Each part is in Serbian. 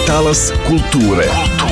Talas kulture.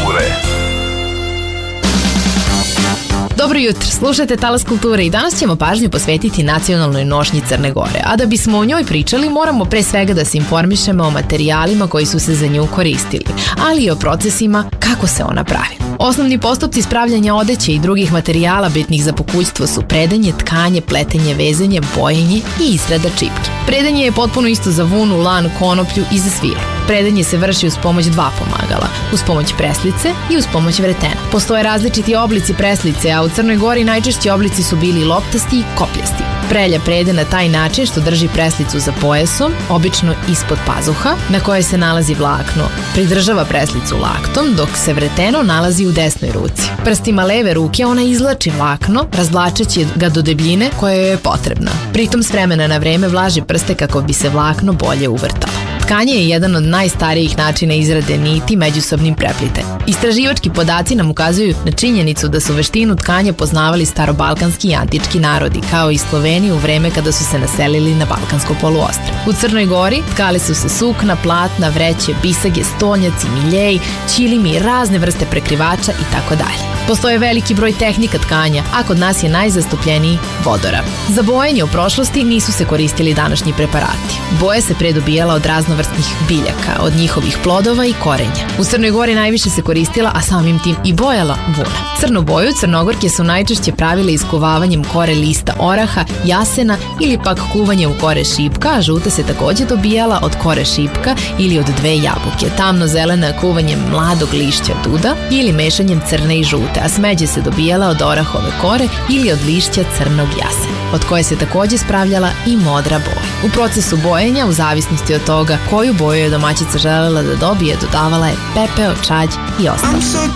Dobro jutro, slušajte Talas kulture i danas ćemo pažnju posvetiti nacionalnoj nošnji Crne Gore, a da bismo o njoj pričali moramo pre svega da se informišemo o materijalima koji su se za nju koristili, ali i o procesima kako se ona pravi. Osnovni postupci spravljanja odeće i drugih materijala bitnih za pokućstvo su predanje, tkanje, pletenje, vezanje, bojenje i izrada čipke. Predanje je potpuno isto za vunu, lan, konoplju i za svilu. Predanje se vrši uz pomoć dva pomagala, uz pomoć preslice i uz pomoć vretena. Postoje različiti oblici preslice, a u Crnoj Gori najčešći oblici su bili loptasti i kopljasti. Prelja prede na taj način što drži preslicu za pojasom, obično ispod pazuha, na kojoj se nalazi vlakno. Pridržava preslicu laktom, dok se vreteno nalazi u desnoj ruci. Prstima leve ruke ona izvlači vlakno, razvlačeći ga do debljine koja joj je potrebna. Pritom s vremena na vreme vlaži prste kako bi se vlakno bolje uvrtalo. Tkanje je jedan od najstarijih načina izrade niti međusobnim preplitanjem. Istraživački podaci nam ukazuju na činjenicu da su veštinu tkanja poznavali starobalkanski i antički narodi, kao i Sloveni u vreme kada su se naselili na Balkansko poluostrvo. U Crnoj Gori tkali su se sukna, platna, vreće, bisage, stolnjaci, miljeji, ćilimi, razne vrste prekrivača i tako dalje. Postoje veliki broj tehnika tkanja, a kod nas je najzastupljeniji vodora. Za bojenje u prošlosti nisu se koristili današnji preparati. Boja se predobijala od raznovrsnih biljaka, od njihovih plodova i korenja. U Crnoj Gori najviše se koristila, a samim tim i bojala vuna. Crnu boju Crnogorke su najčešće pravile iskuvavanjem kore lista oraha, jasena ili pak kuvanjem kore šipka, a žuta se takođe dobijala od kore šipka ili od dve jabuke, tamno-zelena kuvanjem mladog lišća duda ili mešanjem crne i žute, a smeđe se dobijala od orahove kore ili od lišća crnog jasena, od koje se takođe spravljala i modra boja. U procesu bojenja, u zavisnosti od toga koju boju je domaćica želela da dobije, dodavala je pepeo, čađ i ostalo.